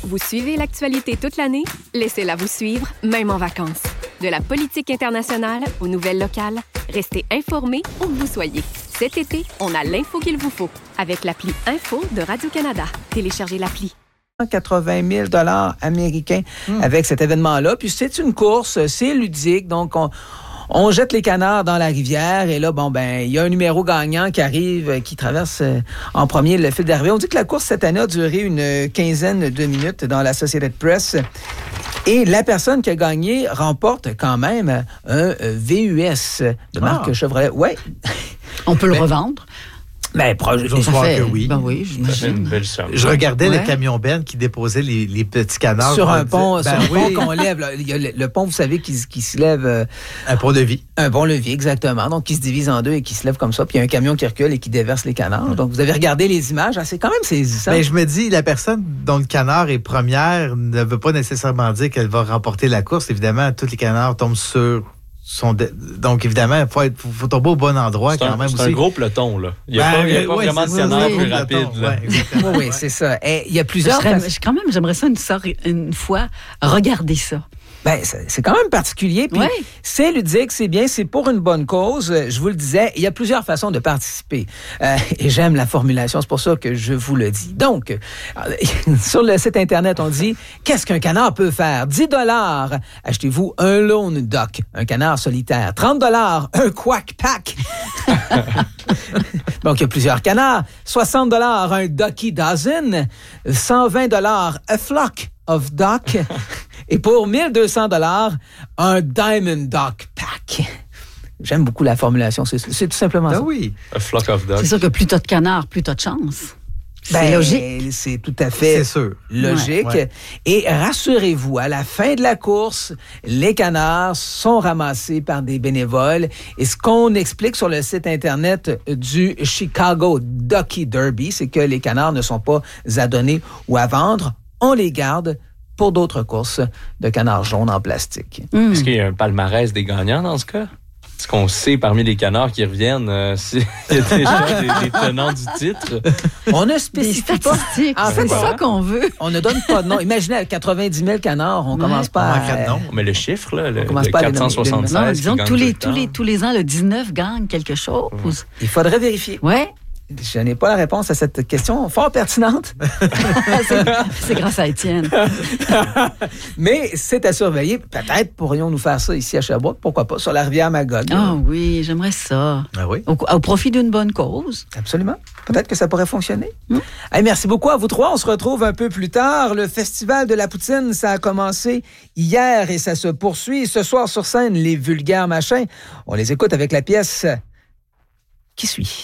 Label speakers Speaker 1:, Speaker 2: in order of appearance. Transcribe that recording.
Speaker 1: Vous suivez l'actualité toute l'année? Laissez-la vous suivre, même en vacances. De la politique internationale aux nouvelles locales, restez informés où que vous soyez. Cet été, on a l'info qu'il vous faut avec l'appli Info de Radio-Canada. Téléchargez l'appli.
Speaker 2: 80 000 $ américains avec cet événement-là. Puis c'est une course, c'est ludique, donc on jette les canards dans la rivière et là, il y a un numéro gagnant qui arrive, qui traverse en premier le fil d'arrivée. On dit que la course cette année a duré une quinzaine de minutes dans l'Associated Press. Et la personne qui a gagné remporte quand même un VUS de marque Chevrolet. Ouais.
Speaker 3: On peut le revendre.
Speaker 2: Ben,
Speaker 4: j'ose croire que oui.
Speaker 3: Ben oui, j'imagine.
Speaker 5: Ça fait une belle somme.
Speaker 4: Je regardais le camion-ben qui déposait les petits canards.
Speaker 2: Sur un pont, pont qu'on lève. Là. Il y a le pont, vous savez, qui se lève...
Speaker 4: un pont-levis.
Speaker 2: Un pont-levis, exactement. Donc, qui se divise en deux et qui se lève comme ça. Puis il y a un camion qui recule et qui déverse les canards. Donc, vous avez regardé les images. C'est quand même saisissant.
Speaker 4: Ben, je me dis, la personne dont le canard est première ne veut pas nécessairement dire qu'elle va remporter la course. Évidemment, tous les canards tombent sur... Donc, évidemment, il faut tomber au bon endroit quand même.
Speaker 5: C'est un gros peloton, là. Il n'y a pas vraiment de canard plus rapide.
Speaker 2: Oui, c'est ça. Et il y a plusieurs...
Speaker 3: J'aimerais ça une fois regarder ça.
Speaker 2: Ben, c'est quand même particulier. Puis c'est ludique, c'est bien, c'est pour une bonne cause. Je vous le disais, il y a plusieurs façons de participer. Et j'aime la formulation, c'est pour ça que je vous le dis. Donc, sur le site Internet, on dit, qu'est-ce qu'un canard peut faire? 10 $, achetez-vous un lone duck, un canard solitaire. 30 $, un quack pack. Donc, il y a plusieurs canards. 60 $, un ducky dozen. 120 $, a flock of duck. Et pour 1200 $, un Diamond Duck Pack. J'aime beaucoup la formulation. C'est tout simplement ça.
Speaker 4: Oui.
Speaker 5: A flock of ducks.
Speaker 3: C'est sûr que plus t'as de canards, plus t'as de chance.
Speaker 2: C'est logique. C'est tout à fait logique.
Speaker 4: Ouais.
Speaker 2: Et rassurez-vous, à la fin de la course, les canards sont ramassés par des bénévoles. Et ce qu'on explique sur le site Internet du Chicago Ducky Derby, c'est que les canards ne sont pas à donner ou à vendre. On les garde pour d'autres courses de canards jaunes en plastique.
Speaker 5: Est-ce qu'il y a un palmarès des gagnants dans ce cas? Est-ce qu'on sait parmi les canards qui reviennent s'il y a déjà des tenants du titre?
Speaker 2: On ne spécifie pas.
Speaker 3: C'est ça qu'on veut.
Speaker 2: On ne donne pas de nom. Imaginez, à 90 000 canards, on commence pas à...
Speaker 5: Mais le chiffre, là, le
Speaker 3: 476... Non, disons que tous les ans, le 19 gagne quelque chose.
Speaker 2: Il faudrait vérifier.
Speaker 3: Oui.
Speaker 2: Je n'ai pas la réponse à cette question fort pertinente.
Speaker 3: C'est grâce à Étienne.
Speaker 2: Mais c'est à surveiller. Peut-être pourrions-nous faire ça ici à Sherbrooke. Pourquoi pas? Sur la rivière Magog.
Speaker 3: Ah oui, j'aimerais ça.
Speaker 4: Ah oui?
Speaker 3: Au profit d'une bonne cause.
Speaker 2: Absolument. Peut-être que ça pourrait fonctionner. Hey, merci beaucoup à vous trois. On se retrouve un peu plus tard. Le Festival de la Poutine, ça a commencé hier et ça se poursuit. Ce soir sur scène, les vulgaires machins. On les écoute avec la pièce qui suit.